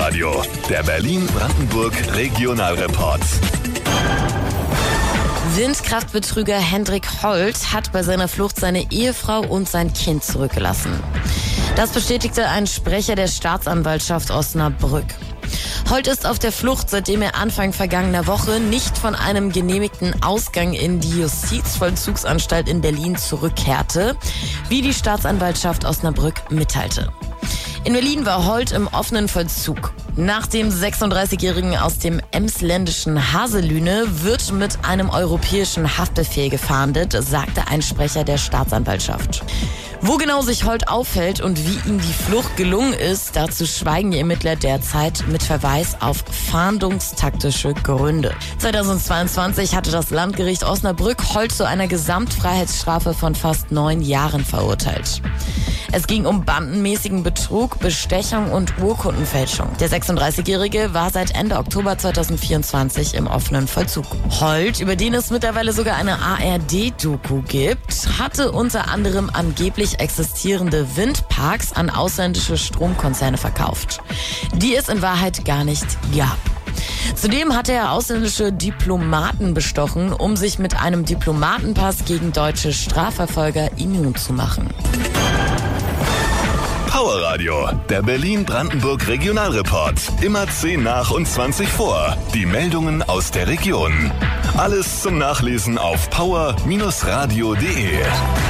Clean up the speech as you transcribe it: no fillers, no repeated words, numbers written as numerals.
Powerradio, der Berlin-Brandenburg Regionalreport. Windkraftbetrüger Hendrik Holt hat bei seiner Flucht seine Ehefrau und sein Kind zurückgelassen. Das bestätigte ein Sprecher der Staatsanwaltschaft Osnabrück. Holt ist auf der Flucht, seitdem er Anfang vergangener Woche nicht von einem genehmigten Ausgang in die Justizvollzugsanstalt in Berlin zurückkehrte, wie die Staatsanwaltschaft Osnabrück mitteilte. In Berlin war Holt im offenen Vollzug. Nach dem 36-Jährigen aus dem emsländischen Haselüne wird mit einem europäischen Haftbefehl gefahndet, sagte ein Sprecher der Staatsanwaltschaft. Wo genau sich Holt aufhält und wie ihm die Flucht gelungen ist, dazu schweigen die Ermittler derzeit mit Verweis auf fahndungstaktische Gründe. 2022 hatte das Landgericht Osnabrück Holt zu einer Gesamtfreiheitsstrafe von fast 9 Jahren verurteilt. Es ging um bandenmäßigen Betrug, Bestechung und Urkundenfälschung. Der 36-Jährige war seit Ende Oktober 2024 im offenen Vollzug. Holt, über den es mittlerweile sogar eine ARD-Doku gibt, hatte unter anderem angeblich existierende Windparks an ausländische Stromkonzerne verkauft, die es in Wahrheit gar nicht gab. Zudem hatte er ausländische Diplomaten bestochen, um sich mit einem Diplomatenpass gegen deutsche Strafverfolger immun zu machen. Powerradio, der Berlin-Brandenburg Regionalreport. Immer 10 nach und 20 vor. Die Meldungen aus der Region. Alles zum Nachlesen auf power-radio.de.